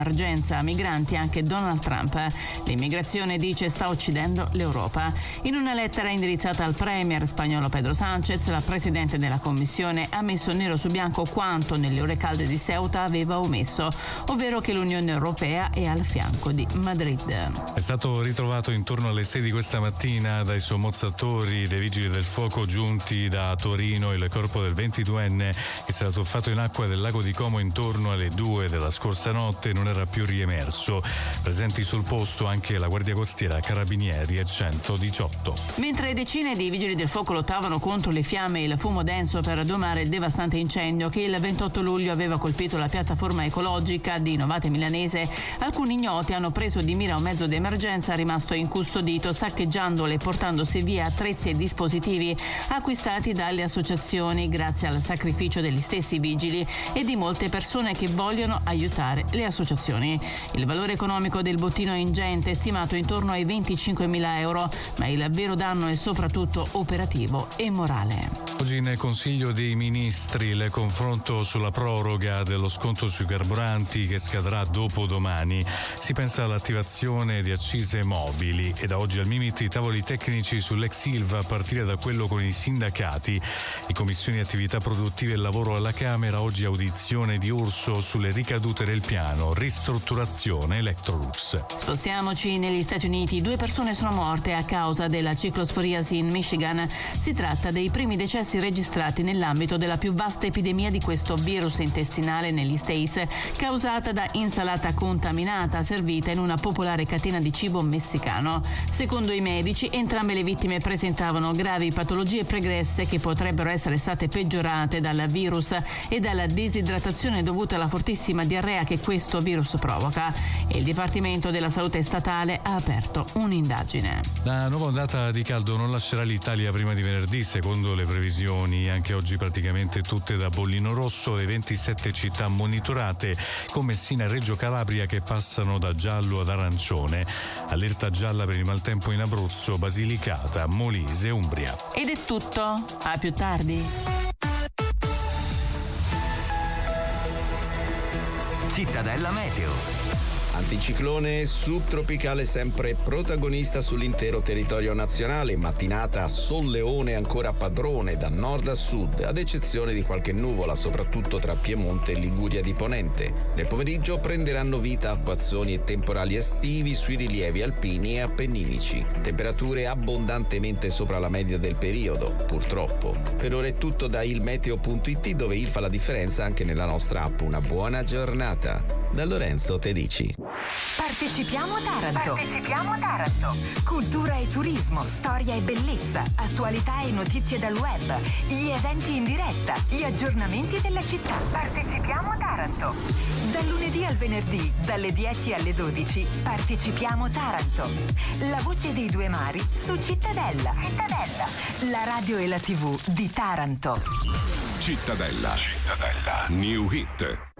Emergenza migranti anche Donald Trump. L'immigrazione, dice, sta uccidendo l'Europa. In una lettera indirizzata al premier spagnolo Pedro Sánchez, la presidente della Commissione ha messo nero su bianco quanto nelle ore calde di Ceuta aveva omesso, ovvero che l'Unione Europea è al fianco di Madrid. È stato ritrovato intorno alle 6 di questa mattina dai sommozzatori dei vigili del fuoco giunti da Torino il corpo del 22enne che si era tuffato in acqua del lago di Como intorno alle 2 della scorsa notte. Non era più riemerso. Presenti sul posto anche la Guardia Costiera, Carabinieri e 118. Mentre decine di vigili del fuoco lottavano contro le fiamme e il fumo denso per domare il devastante incendio che il 28 luglio aveva colpito la piattaforma ecologica di Novate Milanese, alcuni ignoti hanno preso di mira un mezzo d'emergenza rimasto incustodito, saccheggiandolo e portandosi via attrezzi e dispositivi acquistati dalle associazioni grazie al sacrificio degli stessi vigili e di molte persone che vogliono aiutare le associazioni. Il valore economico del bottino è ingente, stimato intorno ai 25.000 euro, ma il vero danno è soprattutto operativo e morale. Oggi nel Consiglio dei Ministri il confronto sulla proroga dello sconto sui carburanti che scadrà dopodomani. Si pensa all'attivazione di accise mobili e da oggi al Mimit i tavoli tecnici sull'ex Ilva a partire da quello con i sindacati. I commissioni attività produttive e lavoro alla Camera, oggi audizione di Urso sulle ricadute del piano ristrutturazione Electrolux. Spostiamoci negli Stati Uniti. 2 persone sono morte a causa della ciclosporiasi in Michigan. Si tratta dei primi decessi registrati nell'ambito della più vasta epidemia di questo virus intestinale negli States, causata da insalata contaminata servita in una popolare catena di cibo messicano. Secondo i medici, entrambe le vittime presentavano gravi patologie pregresse che potrebbero essere state peggiorate dal virus e dalla disidratazione dovuta alla fortissima diarrea che questo virus provoca. Il Dipartimento della Salute statale ha aperto un'indagine. La nuova ondata di caldo non lascerà l'Italia prima di venerdì, secondo le previsioni. Anche oggi praticamente tutte da bollino rosso, le 27 città monitorate con Messina e Reggio Calabria che passano da giallo ad arancione. Allerta gialla per il maltempo in Abruzzo, Basilicata, Molise, Umbria. Ed è tutto, a più tardi. Cittadella Meteo. Anticiclone subtropicale sempre protagonista sull'intero territorio nazionale, mattinata a solleone ancora padrone da nord a sud, ad eccezione di qualche nuvola, soprattutto tra Piemonte e Liguria di Ponente. Nel pomeriggio prenderanno vita acquazzoni e temporali estivi sui rilievi alpini e appenninici. Temperature abbondantemente sopra la media del periodo, purtroppo. Per ora è tutto da ilmeteo.it, dove il fa la differenza anche nella nostra app. Una buona giornata. Da Lorenzo Tedici. Partecipiamo a Taranto. Partecipiamo a Taranto. Cultura e turismo, storia e bellezza, attualità e notizie dal web, gli eventi in diretta, gli aggiornamenti della città. Partecipiamo a Taranto. Dal lunedì al venerdì, dalle 10 alle 12, Partecipiamo Taranto. La voce dei due mari su Cittadella. Cittadella. La radio e la TV di Taranto. Cittadella. New Hit.